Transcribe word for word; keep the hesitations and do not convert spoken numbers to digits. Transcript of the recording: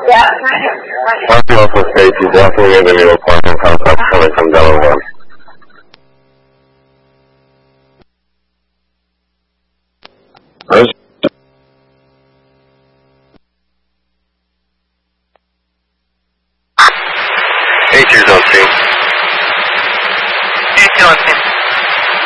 Yeah. Parking lot for safety, definitely in the new apartment complex coming from Delaware. Eight years old, two. Eight years old, two.